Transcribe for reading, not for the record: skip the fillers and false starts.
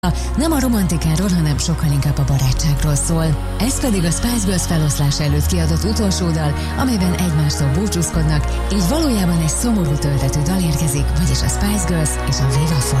nem a romantikáról, hanem sokkal inkább a barátságról szól. Ez pedig a Spice Girls feloszlás előtt kiadott utolsó dal, amelyben egymástól búcsúzkodnak, így valójában egy szomorú töltetű dal érkezik, vagyis a Spice Girls és a Viva Font.